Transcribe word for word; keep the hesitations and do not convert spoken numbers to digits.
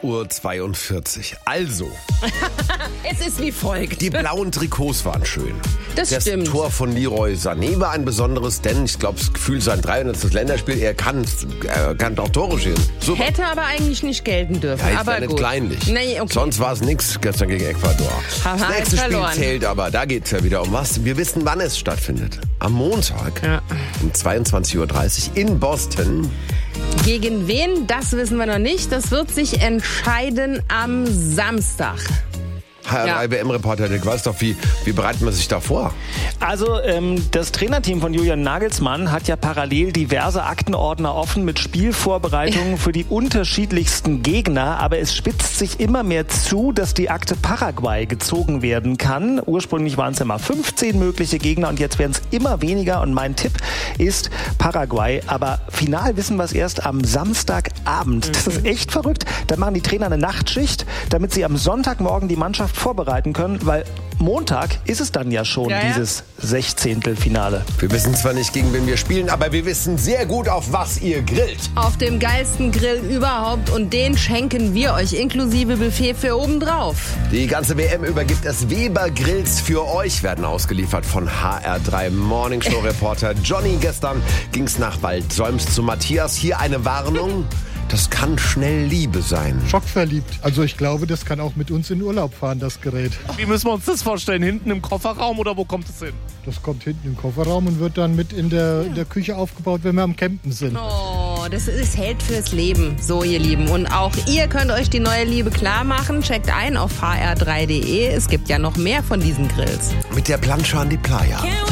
Uhr zweiundvierzig. Also, Es ist wie folgt. die blauen Trikots waren schön. Das Das stimmt. Tor von Leroy Sané war ein besonderes, denn ich glaube, das Gefühl sein dreihundertstes Länderspiel, er kann, er kann auch Tore schießen. Super. Hätte aber eigentlich nicht gelten dürfen. Ja, jetzt aber wär nicht gut. kleinlich. Nee, okay. Sonst war es nix gestern gegen Ecuador. Haha, Das nächste ist Spiel verloren. zählt aber, da geht es ja wieder um was. Wir wissen, wann es stattfindet. Am Montag Ja. um zweiundzwanzig Uhr dreißig in Boston. Gegen wen, das wissen wir noch nicht. Das wird sich entscheiden am Samstag. Herr Ja. I B M-Reporter, Dirk, weiß doch, wie, wie bereitet man sich da vor? Also ähm, das Trainerteam von Julian Nagelsmann hat ja parallel diverse Aktenordner offen mit Spielvorbereitungen für die unterschiedlichsten Gegner. Aber es spitzt sich immer mehr zu, dass die Akte Paraguay gezogen werden kann. Ursprünglich waren es ja mal fünfzehn mögliche Gegner und jetzt werden es immer weniger. Und mein Tipp ist Paraguay. Aber final wissen wir es erst am Samstagabend. Das ist echt verrückt. Da machen die Trainer eine Nachtschicht, damit sie am Sonntagmorgen die Mannschaft vorbereiten können, weil Montag ist es dann ja schon, Ja, ja. dieses Sechzehntelfinale. Wir wissen zwar nicht, gegen wen wir spielen, aber wir wissen sehr gut, auf was ihr grillt. Auf dem geilsten Grill überhaupt und den schenken wir euch inklusive Buffet für obendrauf. Die ganze W M übergibt es. Weber Grills für euch werden ausgeliefert von H R drei Morningshow-Reporter Johnny. Gestern ging's nach Waldsolms zu Matthias. Hier eine Warnung. Das kann schnell Liebe sein. Schockverliebt. Also ich glaube, das kann auch mit uns in Urlaub fahren, das Gerät. Wie müssen wir uns das vorstellen? Hinten im Kofferraum oder wo kommt es hin? Das kommt hinten im Kofferraum und wird dann mit in der, in der Küche aufgebaut, wenn wir am Campen sind. Oh, das ist Held fürs Leben. So, ihr Lieben. Und auch ihr könnt euch die neue Liebe klar machen. Checkt ein auf h r drei punkt d e. Es gibt ja noch mehr von diesen Grills. Mit der Plancha an die Playa.